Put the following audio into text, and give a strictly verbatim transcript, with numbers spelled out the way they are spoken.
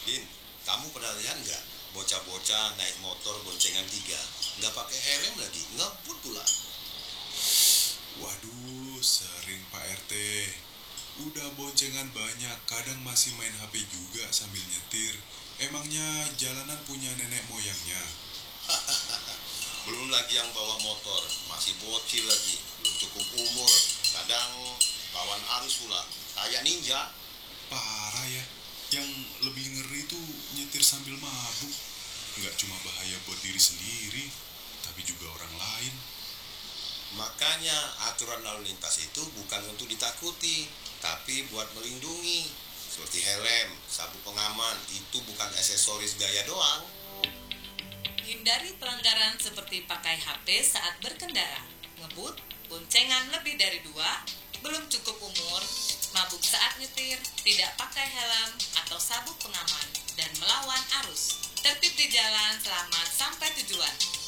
Din, kamu pernah lihat nggak bocah-bocah naik motor boncengan tiga, nggak pakai helm lagi, ngebut pula. Waduh, sering Pak R T. Udah boncengan banyak, kadang masih main H P juga sambil nyetir. Emangnya jalanan punya nenek moyangnya? Belum lagi yang bawa motor, masih bocil lagi, belum cukup umur. Kadang lawan arus pula, kayak ninja. Parah ya. Yang lebih ngeri tuh nyetir sambil mabuk. Nggak cuma bahaya buat diri sendiri, tapi juga orang lain. Makanya aturan lalu lintas itu bukan untuk ditakuti, tapi buat melindungi. Seperti helm, sabuk pengaman, itu bukan aksesoris gaya doang. Hindari pelanggaran seperti pakai H P saat berkendara, ngebut, boncengan lebih dari dua, belum cukup umur, mabuk saat nyetir, tidak pakai helm atau sabuk pengaman, dan melawan arus. Tertib di jalan, selamat sampai tujuan.